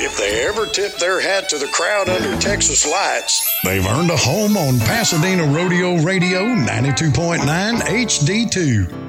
If they ever tip their hat to the crowd under Texas lights, they've earned a home on Pasadena Rodeo Radio 92.9 HD2.